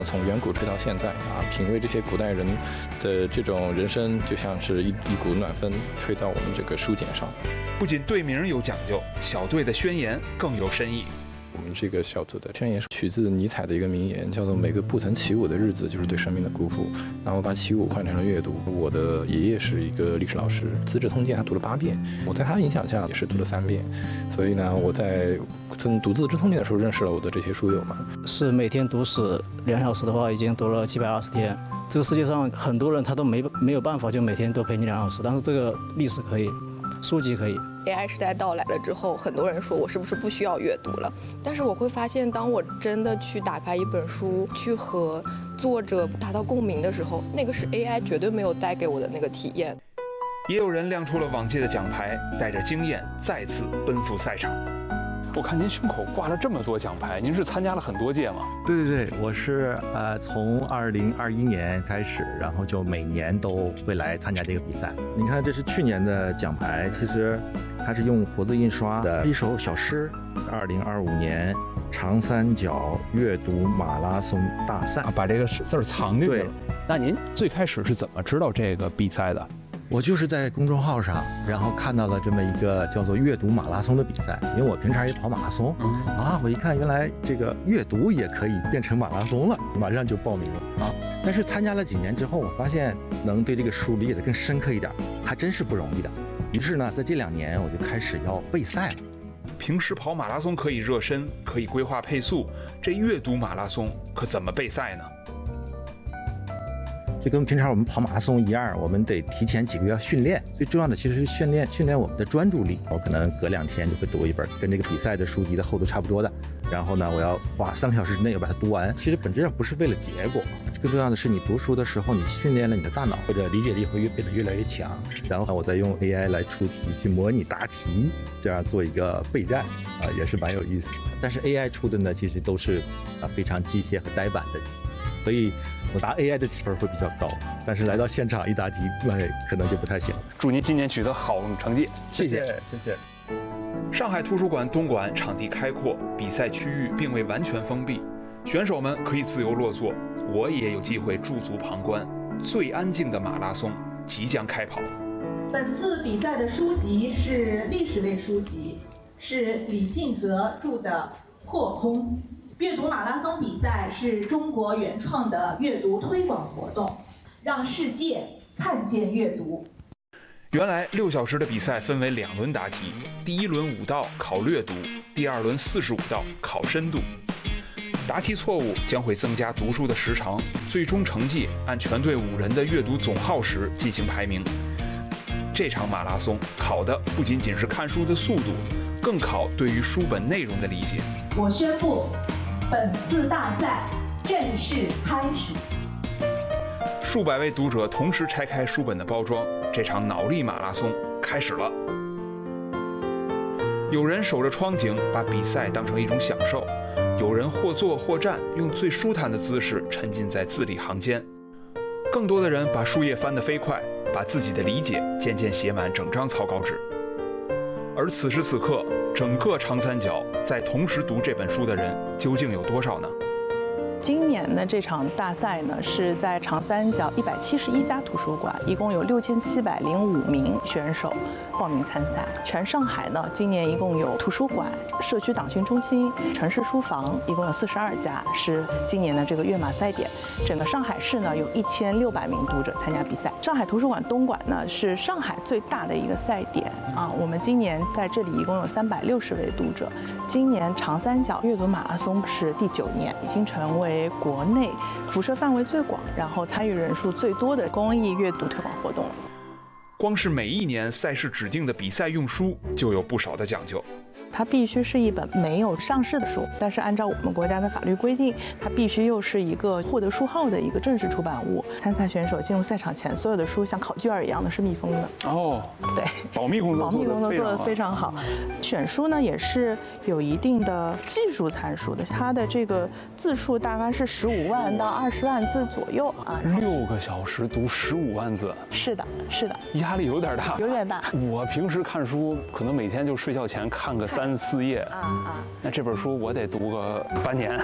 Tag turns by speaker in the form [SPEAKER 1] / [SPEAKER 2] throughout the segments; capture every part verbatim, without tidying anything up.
[SPEAKER 1] 从远古吹到现在啊，品味这些古代人的这种人生，就像是一一股暖风吹到我们这个书简上。
[SPEAKER 2] 不仅队名有讲究，小队的宣言更有深意。
[SPEAKER 1] 我们这个小组的宣言是取自尼采的一个名言，叫做“每个不曾起舞的日子就是对生命的辜负”。然后把起舞换成了阅读。我的爷爷是一个历史老师，《资治通鉴》他读了八遍，我在他影响下也是读了三遍。所以呢，我在从读《资治通鉴》的时候认识了我的这些书友们。
[SPEAKER 3] 是每天读史两小时的话，已经读了七百二十天。这个世界上很多人他都没没有办法就每天都陪你两小时，但是这个历史可以，书籍可以。
[SPEAKER 4] A I 时代到来了之后，很多人说我是不是不需要阅读了？但是我会发现，当我真的去打开一本书，去和作者达到共鸣的时候，那个是 A I 绝对没有带给我的那个体验。
[SPEAKER 2] 也有人亮出了往届的奖牌，带着经验再次奔赴赛场。
[SPEAKER 5] 我看您胸口挂了这么多奖牌，您是参加了很多届吗？
[SPEAKER 6] 对对对，我是呃从二零二一年开始，然后就每年都会来参加这个比赛。你看，这是去年的奖牌，其实它是用活字印刷的一首小诗。二零二五年长三角阅读马拉松大赛，
[SPEAKER 5] 啊、把这个字儿藏进去了。那您最开始是怎么知道这个比赛的？
[SPEAKER 6] 我就是在公众号上，然后看到了这么一个叫做阅读马拉松的比赛，因为我平常也跑马拉松，嗯、啊，我一看原来这个阅读也可以变成马拉松了，马上就报名了啊。但是参加了几年之后，我发现能对这个书理解得更深刻一点，还真是不容易的。于是呢，在这两年我就开始要备赛了。
[SPEAKER 2] 平时跑马拉松可以热身，可以规划配速，这阅读马拉松可怎么备赛呢？
[SPEAKER 6] 就跟平常我们跑马拉松一样，我们得提前几个月训练。最重要的其实是训练训练我们的专注力。我可能隔两天就会读一本跟这个比赛的书籍的厚度差不多的，然后呢，我要花三个小时之内要把它读完。其实本质上不是为了结果，更重要的是你读书的时候，你训练了你的大脑，或者理解力会变得越来越强。然后我再用 A I 来出题，去模拟答题，这样做一个备战啊，也是蛮有意思的。但是 A I 出的呢，其实都是啊非常机械和呆板的题，所以我答 A I 的题分会比较高，但是来到现场一答题，那可能就不太行。
[SPEAKER 5] 祝您今年取得好成绩，
[SPEAKER 6] 谢谢谢谢。
[SPEAKER 2] 上海图书馆东馆场地开阔，比赛区域并未完全封闭，选手们可以自由落座，我也有机会驻足旁观。最安静的马拉松即将开跑。
[SPEAKER 7] 本次比赛的书籍是历史类书籍，是李敬泽著的《破空》。阅读马拉松比赛是中国原创的阅读推广活动，让世界看见阅读。
[SPEAKER 2] 原来六小时的比赛分为两轮答题，第一轮五道考略读，第二轮四十五道考深度。答题错误将会增加读书的时长，最终成绩按全队五人的阅读总耗时进行排名。这场马拉松考的不仅仅是看书的速度，更考对于书本内容的理解。
[SPEAKER 7] 我宣布，本次大赛正式开始。
[SPEAKER 2] 数百位读者同时拆开书本的包装，这场脑力马拉松开始了。有人守着窗景，把比赛当成一种享受；有人或坐或站，用最舒坦的姿势沉浸在字里行间。更多的人把书页翻得飞快，把自己的理解渐渐写满整张草稿纸。而此时此刻，整个长三角在同时读这本书的人究竟有多少呢？
[SPEAKER 8] 今年的这场大赛呢，是在长三角一百七十一家图书馆，一共有六千七百零五名选手报名参赛。全上海呢，今年一共有图书馆、社区党训中心、城市书房，一共有四十二家，是今年的这个跃马赛点。整个上海市呢，有一千六百名读者参加比赛。上海图书馆东馆呢，是上海最大的一个赛点啊。我们今年在这里一共有三百六十位读者。今年长三角阅读马拉松是第九年，已经成为为国内辐射范围最广，然后参与人数最多的公益阅读推广活动了。
[SPEAKER 2] 光是每一年赛事指定的比赛用书就有不少的讲究。
[SPEAKER 8] 它必须是一本没有上市的书，但是按照我们国家的法律规定，它必须又是一个获得书号的一个正式出版物。参赛选手进入赛场前，所有的书像考卷一样的是密封的。
[SPEAKER 5] 哦，
[SPEAKER 8] 对，
[SPEAKER 5] 保密工作
[SPEAKER 8] 保密工作做得非常好。选书呢也是有一定的技术参数的，它的这个字数大概是十五万到二十万字左右啊。
[SPEAKER 5] 六个小时读十五万字，
[SPEAKER 8] 是的，是的，
[SPEAKER 5] 压力有点大，
[SPEAKER 8] 有点大。
[SPEAKER 5] 我平时看书可能每天就睡觉前看个三四页啊啊，那这本书我得读个半年。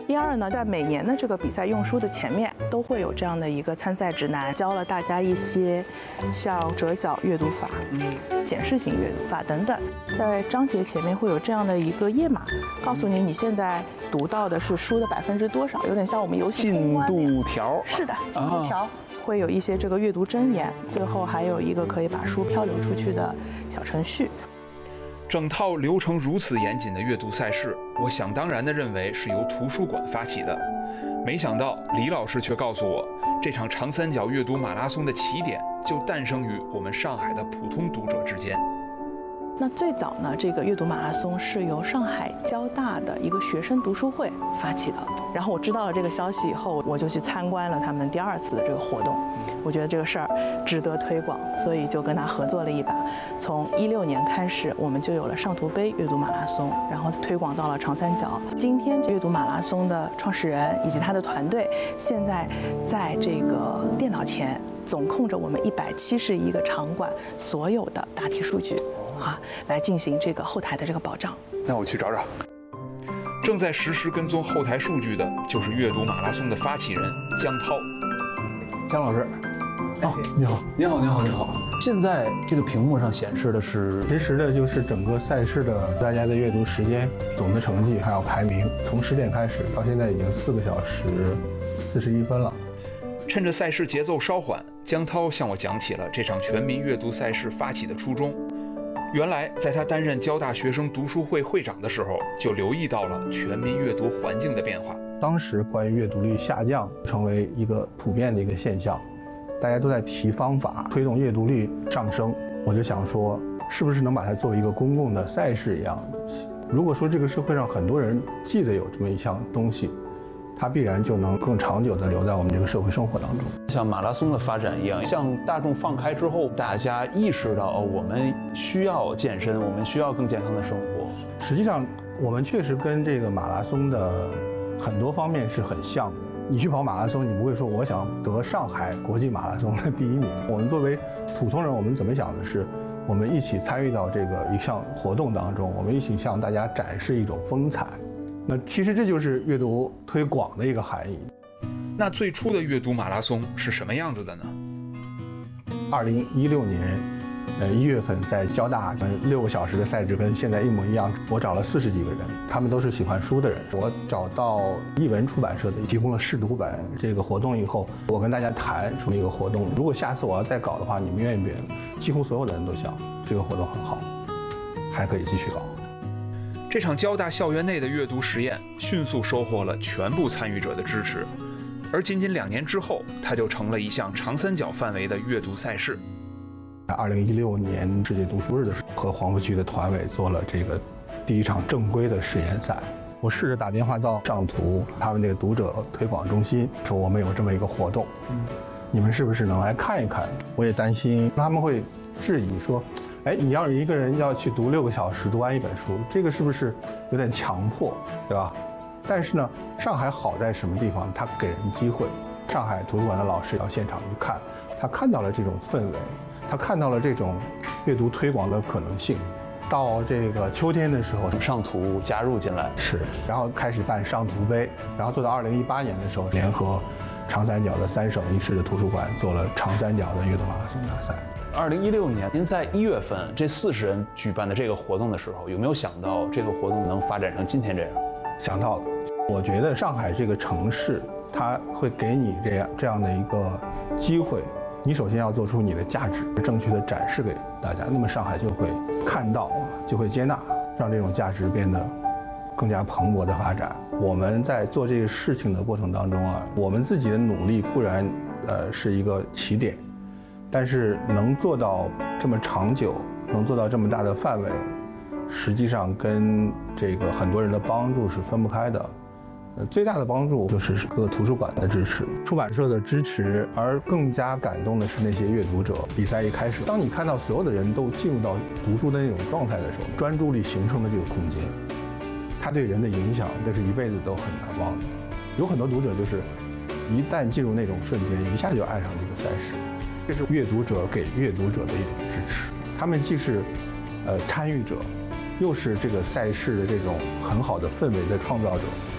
[SPEAKER 8] 第二呢，在每年的这个比赛用书的前面，都会有这样的一个参赛指南，教了大家一些像折角阅读法、检视型阅读法等等。在章节前面会有这样的一个页码，告诉你你现在读到的是书的百分之多少，有点像我们游戏
[SPEAKER 5] 进度条。
[SPEAKER 8] 是的，进度条。啊，会有一些这个阅读箴言，最后还有一个可以把书漂流出去的小程序。
[SPEAKER 2] 整套流程如此严谨的阅读赛事，我想当然地认为是由图书馆发起的。没想到李老师却告诉我，这场长三角阅读马拉松的起点就诞生于我们上海的普通读者之间。
[SPEAKER 8] 那最早呢，这个阅读马拉松是由上海交大的一个学生读书会发起的。然后我知道了这个消息以后，我就去参观了他们第二次的这个活动。我觉得这个事儿值得推广，所以就跟他合作了一把。从一六年开始，我们就有了上图杯阅读马拉松，然后推广到了长三角。今天阅读马拉松的创始人以及他的团队，现在在这个电脑前总控着我们一百七十一个场馆所有的答题数据。啊，来进行这个后台的这个保障。
[SPEAKER 2] 那我去找找。正在实时跟踪后台数据的就是阅读马拉松的发起人江涛。
[SPEAKER 5] 江老师，哦，你好，你好，你好，你好。现在这个屏幕上显示的是
[SPEAKER 9] 实时的，就是整个赛事的大家的阅读时间、总的成绩还有排名。从十点开始到现在已经四个小时四十一分了。
[SPEAKER 2] 趁着赛事节奏稍缓，江涛向我讲起了这场全民阅读赛事发起的初衷。原来，在他担任交大学生读书会会长的时候，就留意到了全民阅读环境的变化。
[SPEAKER 9] 当时关于阅读率下降成为一个普遍的一个现象，大家都在提方法推动阅读率上升。我就想说，是不是能把它作为一个公共的赛事一样的东西？如果说这个社会上很多人记得有这么一项东西，它必然就能更长久地留在我们这个社会生活当中。
[SPEAKER 5] 像马拉松的发展一样，像大众放开之后，大家意识到哦，我们需要健身，我们需要更健康的生活。
[SPEAKER 9] 实际上，我们确实跟这个马拉松的很多方面是很像的。你去跑马拉松，你不会说我想得上海国际马拉松的第一名。我们作为普通人，我们怎么想的是，我们一起参与到这个一项活动当中，我们一起向大家展示一种风采。那其实这就是阅读推广的一个含义。
[SPEAKER 2] 那最初的阅读马拉松是什么样子的呢？
[SPEAKER 9] 二零一六年，呃一月份在交大，六个小时的赛制跟现在一模一样。我找了四十几个人，他们都是喜欢书的人。我找到译文出版社的，提供了试读本这个活动以后，我跟大家谈说一个活动，如果下次我要再搞的话，你们愿不愿意？几乎所有的人都想这个活动很好，还可以继续搞。
[SPEAKER 2] 这场交大校园内的阅读实验迅速收获了全部参与者的支持，而仅仅两年之后，它就成了一项长三角范围的阅读赛事。
[SPEAKER 9] 在二零一六年世界读书日的时候，和黄浦区的团委做了这个第一场正规的实验赛。我试着打电话到上图他们那个读者推广中心，说我们有这么一个活动，你们是不是能来看一看？我也担心他们会质疑说，哎，你要是一个人要去读六个小时读完一本书，这个是不是有点强迫，对吧？但是呢，上海好在什么地方？它给人机会。上海图书馆的老师到现场去看，他看到了这种氛围，他看到了这种阅读推广的可能性。到这个秋天的时候，
[SPEAKER 5] 上图加入进来，
[SPEAKER 9] 是，然后开始办上图杯，然后做到二零一八年的时候，联合长三角的三省一市的图书馆做了长三角的阅读马拉松大赛。
[SPEAKER 5] 二零一六年，您在一月份这四十人举办的这个活动的时候，有没有想到这个活动能发展成今天这样？
[SPEAKER 9] 想到了。我觉得上海这个城市，它会给你这样这样的一个机会。你首先要做出你的价值，正确的展示给大家，那么上海就会看到，就会接纳，让这种价值变得更加蓬勃的发展。我们在做这个事情的过程当中啊，我们自己的努力固然呃是一个起点。但是能做到这么长久，能做到这么大的范围，实际上跟这个很多人的帮助是分不开的。呃，最大的帮助就是各个图书馆的支持、出版社的支持，而更加感动的是那些阅读者。比赛一开始，当你看到所有的人都进入到读书的那种状态的时候，专注力形成的这个空间，它对人的影响，这是一辈子都很难忘的。有很多读者就是一旦进入那种瞬间，一下就爱上这个赛事。这是阅读者给阅读者的一种支持，他们既是呃参与者，又是这个赛事的这种很好的氛围的创造者，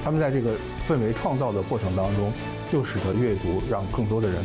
[SPEAKER 9] 他们在这个氛围创造的过程当中，就使得阅读让更多的人